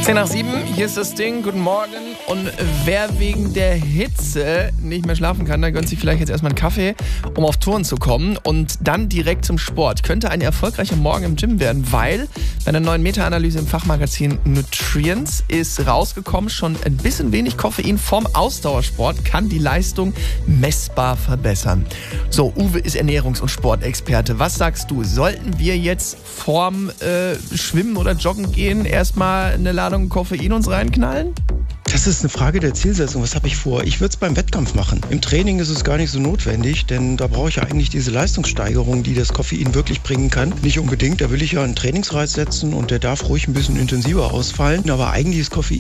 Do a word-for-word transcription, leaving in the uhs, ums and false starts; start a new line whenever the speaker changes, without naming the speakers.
zehn nach sieben, hier ist das Ding, guten Morgen. Und wer wegen der Hitze nicht mehr schlafen kann, der gönnt sich vielleicht jetzt erstmal einen Kaffee, um auf Touren zu kommen und dann direkt zum Sport. Könnte ein erfolgreicher Morgen im Gym werden, weil bei einer neuen Meta-Analyse im Fachmagazin Nutrients ist rausgekommen, schon ein bisschen wenig Koffein vom Ausdauersport kann die Leistung messbar verbessern. So, Uwe ist Ernährungs- und Sportexperte. Was sagst du? Sollten wir jetzt vorm äh, Schwimmen oder Joggen gehen erstmal eine Ladung Koffein uns reinknallen?
Das ist eine Frage der Zielsetzung. Was habe ich vor? Ich würde es beim Wettkampf machen. Im Training ist es gar nicht so notwendig, denn da brauche ich ja eigentlich diese Leistungssteigerung, die das Koffein wirklich bringen kann. Nicht unbedingt, da will ich ja einen Trainingsreiz setzen und der darf ruhig ein bisschen intensiver ausfallen. Aber eigentlich ist Koffein